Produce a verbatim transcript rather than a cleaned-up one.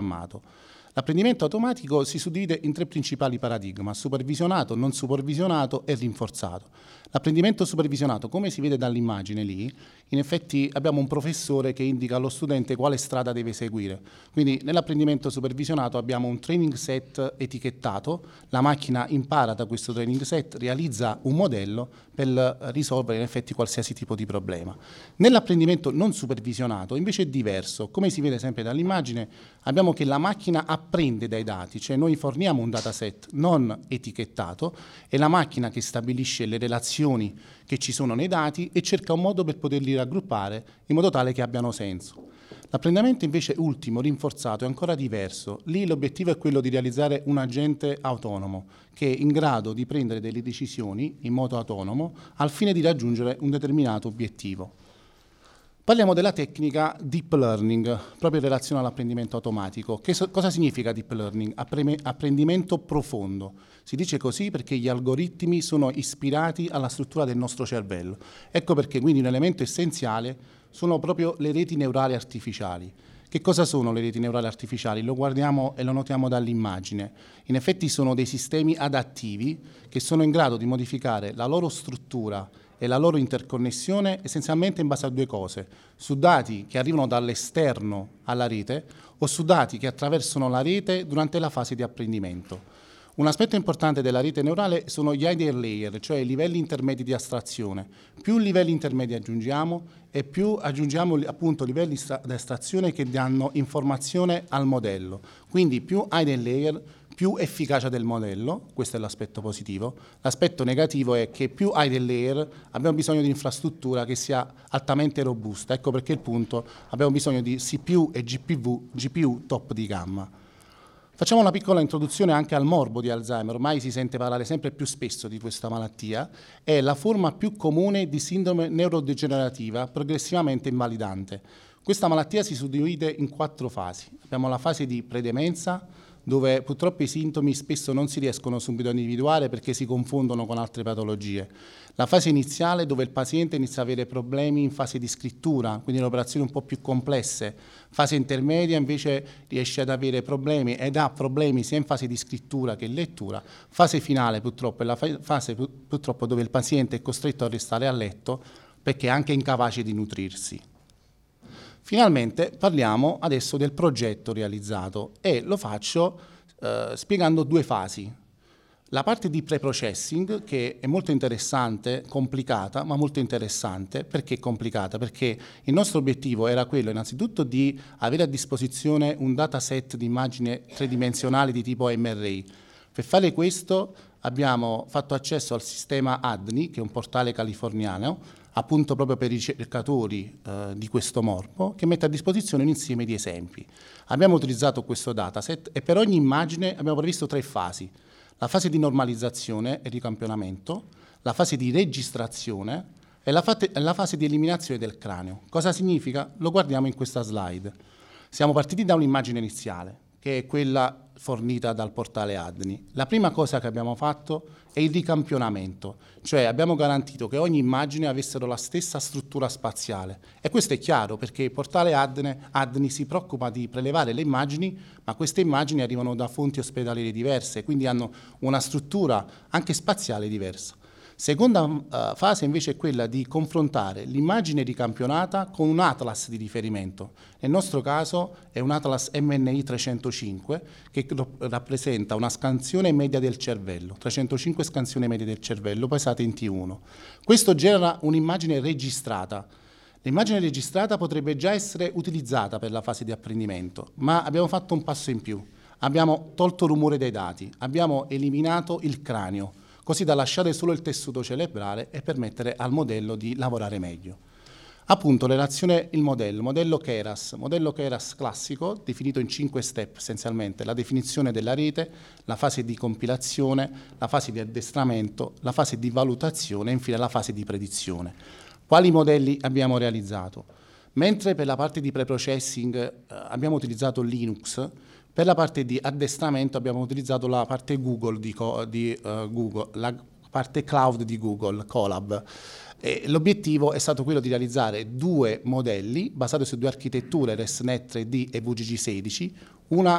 programmato. L'apprendimento automatico si suddivide in tre principali paradigmi: supervisionato, non supervisionato e rinforzato. L'apprendimento supervisionato, come si vede dall'immagine lì, in effetti abbiamo un professore che indica allo studente quale strada deve seguire. Quindi nell'apprendimento supervisionato abbiamo un training set etichettato, la macchina impara da questo training set, realizza un modello per risolvere in effetti qualsiasi tipo di problema. Nell'apprendimento non supervisionato invece è diverso. Come si vede sempre dall'immagine, abbiamo che la macchina apprende dai dati, cioè noi forniamo un dataset non etichettato, è la macchina che stabilisce le relazioni che ci sono nei dati e cerca un modo per poterli raggruppare in modo tale che abbiano senso. L'apprendimento invece ultimo, rinforzato, è ancora diverso. Lì l'obiettivo è quello di realizzare un agente autonomo che è in grado di prendere delle decisioni in modo autonomo al fine di raggiungere un determinato obiettivo. Parliamo della tecnica deep learning, proprio in relazione all'apprendimento automatico. Che so- cosa significa deep learning? Appreme- apprendimento profondo. Si dice così perché gli algoritmi sono ispirati alla struttura del nostro cervello. Ecco perché quindi un elemento essenziale sono proprio le reti neurali artificiali. Che cosa sono le reti neurali artificiali? Lo guardiamo e lo notiamo dall'immagine. In effetti sono dei sistemi adattivi che sono in grado di modificare la loro struttura e la loro interconnessione essenzialmente in base a due cose: su dati che arrivano dall'esterno alla rete o su dati che attraversano la rete durante la fase di apprendimento. Un aspetto importante della rete neurale sono gli hidden layer, cioè i livelli intermedi di astrazione. Più livelli intermedi aggiungiamo e più aggiungiamo appunto livelli di astrazione che danno informazione al modello. Quindi più hidden layer, più efficacia del modello, questo è l'aspetto positivo. L'aspetto negativo è che più hidden layer abbiamo bisogno di infrastruttura che sia altamente robusta. Ecco perché il punto, abbiamo bisogno di C P U e G P U, G P U top di gamma. Facciamo una piccola introduzione anche al morbo di Alzheimer. Ormai si sente parlare sempre più spesso di questa malattia. È la forma più comune di sindrome neurodegenerativa progressivamente invalidante. Questa malattia si suddivide in quattro fasi. Abbiamo la fase di predemenza, dove purtroppo i sintomi spesso non si riescono subito a individuare perché si confondono con altre patologie. La fase iniziale, dove il paziente inizia a avere problemi in fase di scrittura, quindi le operazioni un po' più complesse. Fase intermedia invece riesce ad avere problemi ed ha problemi sia in fase di scrittura che in lettura. Fase finale purtroppo è la fase purtroppo dove il paziente è costretto a restare a letto perché è anche incapace di nutrirsi. Finalmente parliamo adesso del progetto realizzato e lo faccio eh, spiegando due fasi. La parte di pre-processing, che è molto interessante, complicata, ma molto interessante. Perché complicata? Perché il nostro obiettivo era quello innanzitutto di avere a disposizione un dataset di immagini tridimensionali di tipo M R I. Per fare questo abbiamo fatto accesso al sistema A D N I, che è un portale californiano, appunto proprio per i ricercatori eh, di questo morbo, che mette a disposizione un insieme di esempi. Abbiamo utilizzato questo dataset e per ogni immagine abbiamo previsto tre fasi: la fase di normalizzazione e ricampionamento, la fase di registrazione e la, fate, la fase di eliminazione del cranio. Cosa significa? Lo guardiamo in questa slide. Siamo partiti da un'immagine iniziale, che è quella fornita dal portale A D N I. La prima cosa che abbiamo fatto è il ricampionamento, cioè abbiamo garantito che ogni immagine avessero la stessa struttura spaziale. E questo è chiaro perché il portale A D N I si preoccupa di prelevare le immagini, ma queste immagini arrivano da fonti ospedaliere diverse, quindi hanno una struttura anche spaziale diversa. Seconda uh, fase invece è quella di confrontare l'immagine ricampionata con un atlas di riferimento. Nel nostro caso è un atlas M N I trecentocinque che rappresenta una scansione media del cervello, trecentocinque scansioni medie del cervello pesate in T uno. Questo genera un'immagine registrata. L'immagine registrata potrebbe già essere utilizzata per la fase di apprendimento, ma abbiamo fatto un passo in più. Abbiamo tolto il rumore dai dati, abbiamo eliminato il cranio, così da lasciare solo il tessuto cerebrale e permettere al modello di lavorare meglio. Appunto, relazione il modello, modello Keras, modello Keras classico, definito in cinque step essenzialmente: la definizione della rete, la fase di compilazione, la fase di addestramento, la fase di valutazione e infine la fase di predizione. Quali modelli abbiamo realizzato? Mentre per la parte di pre-processing eh, abbiamo utilizzato Linux, per la parte di addestramento abbiamo utilizzato la parte Google di, di uh, Google, la parte cloud di Google, Colab. E l'obiettivo è stato quello di realizzare due modelli basati su due architetture, ResNet tre D e V G G sedici, una